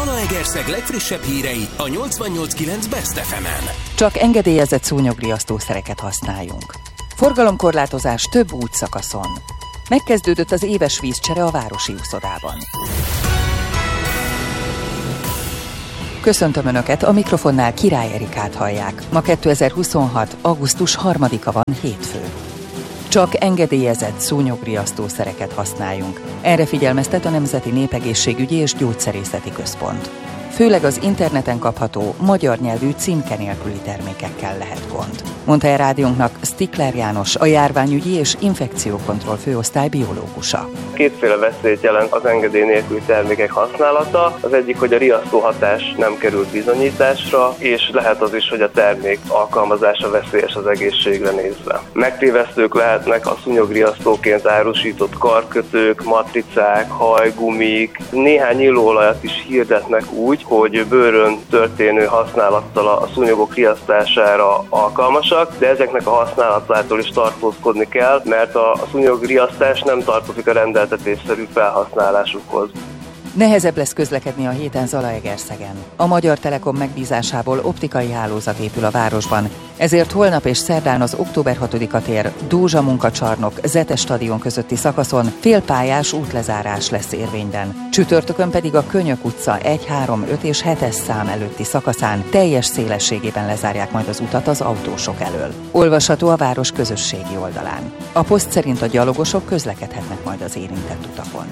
Zalaegerszeg legfrissebb hírei a 88.9 Best FM-en. Csak engedélyezett szúnyogriasztószereket használjunk. Forgalomkorlátozás több útszakaszon. Megkezdődött az éves vízcsere a városi úszodában. Köszöntöm Önöket, a mikrofonnál Király Erikát hallják. Ma 2026. augusztus 3-a van, hétfő. Csak engedélyezett szúnyogriasztószereket használjunk. Erre figyelmeztet a Nemzeti Népegészségügyi és Gyógyszerészeti Központ. Főleg az interneten kapható, magyar nyelvű címke nélküli termékekkel lehet gond. Mondta el rádiónknak Stikler János, a járványügyi és infekciókontroll főosztály biológusa. Kétféle veszélyt jelent az engedély nélküli termékek használata. Az egyik, hogy a riasztó hatás nem kerül bizonyításra, és lehet az is, hogy a termék alkalmazása veszélyes az egészségre nézve. Megtévesztők lehetnek a szúnyogriasztóként árusított karkötők, matricák, hajgumik. Néhány illóolajat is hirdetnek úgy, hogy bőrön történő használattal a szúnyogok riasztására alkalmasak, de ezeknek a használatától is tartózkodni kell, mert a szúnyogriasztás nem tartozik a rendeltetésszerű felhasználásukhoz. Nehezebb lesz közlekedni a héten Zalaegerszegen. A Magyar Telekom megbízásából optikai hálózat épül a városban, ezért holnap és szerdán az október 6-a tér Dózsa munkacsarnok Zete stadion közötti szakaszon félpályás útlezárás lesz érvényben. Csütörtökön pedig a Könyök utca 1, 3, 5 és 7-es szám előtti szakaszán teljes szélességében lezárják majd az utat az autósok elől. Olvasható a város közösségi oldalán. A poszt szerint a gyalogosok közlekedhetnek majd az érintett utakon.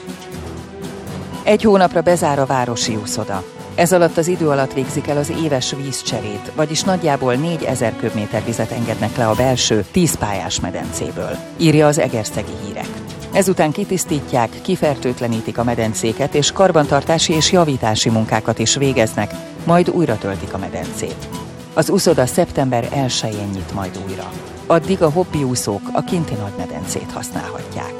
Egy hónapra bezár a városi úszoda. Ez alatt az idő alatt végzik el az éves vízcserét, vagyis nagyjából 4000 köbméter vizet engednek le a belső 10 pályás medencéből, írja az Egerszegi Hírek. Ezután kitisztítják, kifertőtlenítik a medencéket, és karbantartási és javítási munkákat is végeznek, majd újra töltik a medencét. Az úszoda szeptember 1-én nyit majd újra. Addig a hobbiúszók a kinti nagymedencét használhatják.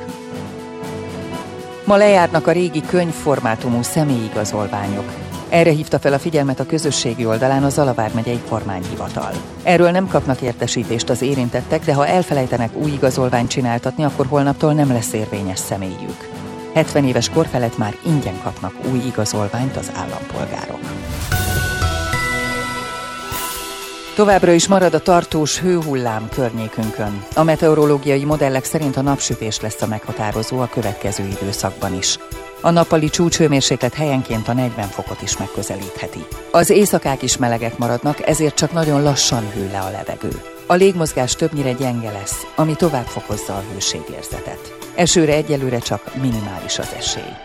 Ma lejárnak a régi könyvformátumú személyigazolványok. Erre hívta fel a figyelmet a közösségi oldalán a Zala vármegyei kormányhivatal. Erről nem kapnak értesítést az érintettek, de ha elfelejtenek új igazolványt csináltatni, akkor holnaptól nem lesz érvényes személyük. 70 éves kor felett már ingyen kapnak új igazolványt az állampolgárok. Továbbra is marad a tartós hőhullám környékünkön. A meteorológiai modellek szerint a napsütés lesz a meghatározó a következő időszakban is. A nappali csúcshőmérséklet helyenként a 40 fokot is megközelítheti. Az éjszakák is melegek maradnak, ezért csak nagyon lassan hűl le a levegő. A légmozgás többnyire gyenge lesz, ami tovább fokozza a hőségérzetet. Esőre egyelőre csak minimális az esély.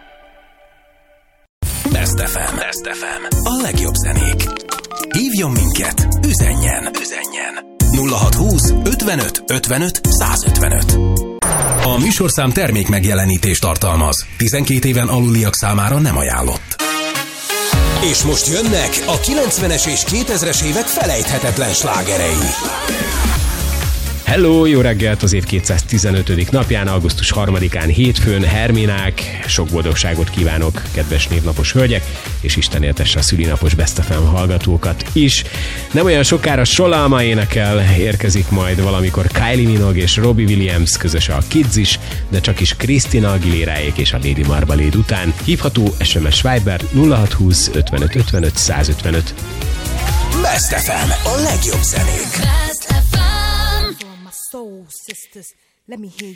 Best FM. A legjobb zenék. Hívjon minket, üzenjen. 0620 55 55 155. A műsorszám termék megjelenítést tartalmaz. 12 éven aluliak számára nem ajánlott. És most jönnek a 90-es és 2000-es évek felejthetetlen slágerei. Hello, jó reggelt az év 215. napján, augusztus 3-án hétfőn, Herminák. Sok boldogságot kívánok, kedves névnapos hölgyek, és Isten éltesse a szülinapos Best FM hallgatókat is. Nem olyan sokára Solalma énekel, érkezik majd valamikor Kylie Minogue és Robbie Williams, közös a Kids is, de csak is Christina Aguileraék és a Lady Marmalade után. Hívható SMS Viber 0620 55 55 155. Best FM, a legjobb zenék. Soul sisters, let me hear